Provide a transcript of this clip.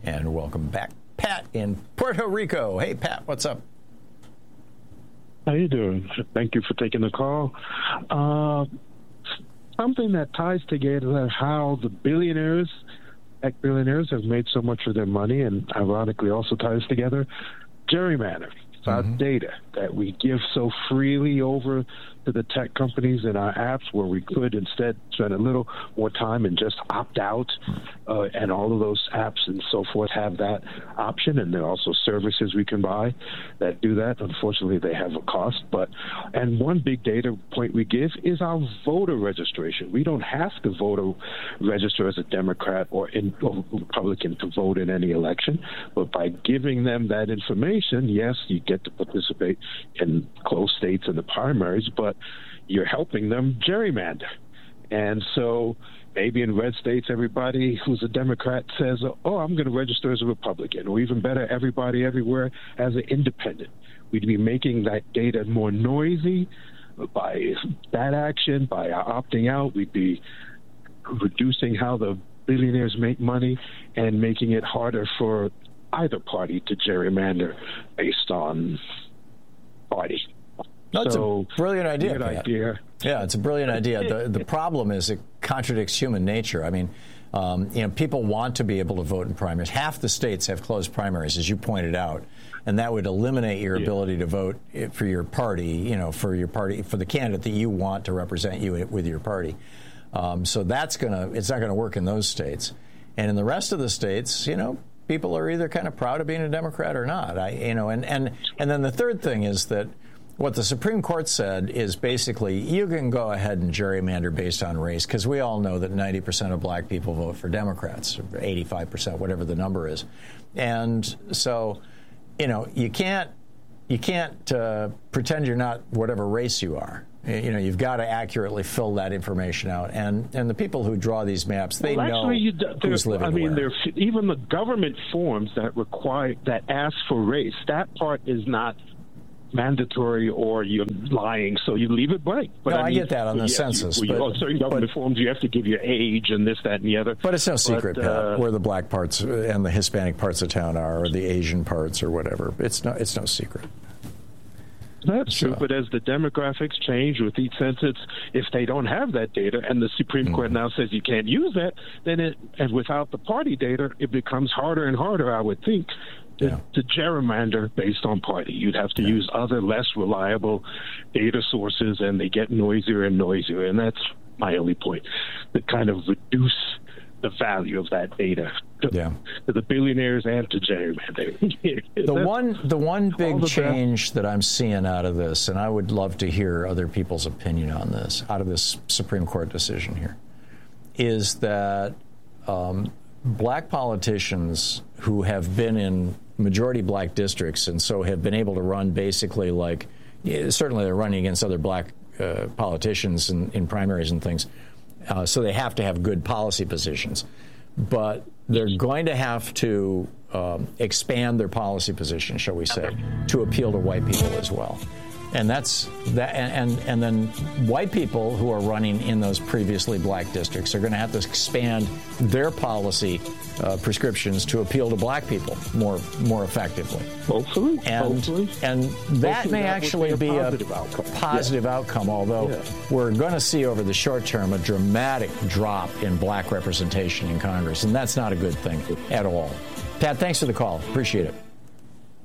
And welcome back, Pat in Puerto Rico. Hey, Pat, what's up? How you doing? Thank you for taking the call. Something that ties together how the billionaires, ex-billionaires, have made so much of their money, and ironically also ties together gerrymandering. It's our data that we give so freely over to the tech companies in our apps, where we could instead spend a little more time and just opt out. And all of those apps and so forth have that option, and there are also services we can buy that do that. Unfortunately, they have a cost. And one big data point we give is our voter registration. We don't have to register as a Democrat or Republican to vote in any election, but by giving them that information, yes, you get to participate in close states in the primaries, but you're helping them gerrymander. And so maybe in red states, everybody who's a Democrat says, oh, I'm going to register as a Republican, or even better, everybody everywhere as an independent. We'd be making that data more noisy by that action, by opting out. We'd be reducing how the billionaires make money and making it harder for either party to gerrymander based on party. No, it's a brilliant idea. Yeah, it's a brilliant idea. The problem is it contradicts human nature. I mean, people want to be able to vote in primaries. Half the states have closed primaries, as you pointed out, and that would eliminate your ability to vote for your party, for the candidate that you want to represent you with your party. So it's not going to work in those states. And in the rest of the states, people are either kind of proud of being a Democrat or not. And then the third thing is that what the Supreme Court said is basically you can go ahead and gerrymander based on race, because we all know that 90% of black people vote for Democrats, or 85%, whatever the number is. And so, you can't pretend you're not whatever race you are. You've got to accurately fill that information out. And the people who draw these maps, they know who's living where. There's even the government forms that ask for race. That part is not mandatory, or you're lying, so you leave it blank. But I get that on the census. Certain government forms, you have to give your age and this, that, and the other. But it's no secret, Pat, where the black parts and the Hispanic parts of town are, or the Asian parts, or whatever. It's no secret. That's true, but as the demographics change with each census, if they don't have that data, and the Supreme Court now says you can't use that, and without the party data, it becomes harder and harder, I would think, to gerrymander based on party. You'd have to use other less reliable data sources, and they get noisier and noisier. And that's my only point, to kind of reduce the value of that data to the billionaires and to gerrymandering. The one big change that I'm seeing out of this, and I would love to hear other people's opinion on this, out of this Supreme Court decision here, is that black politicians who have been in majority black districts and so have been able to run basically certainly they're running against other black politicians in primaries and things, so they have to have good policy positions. But they're going to have to expand their policy position, shall we say, to appeal to white people as well. And that's that. And then white people who are running in those previously black districts are going to have to expand their policy prescriptions to appeal to black people more effectively. Hopefully. And that may actually be a positive outcome, although we're going to see over the short term a dramatic drop in black representation in Congress. And that's not a good thing at all. Pat, thanks for the call. Appreciate it.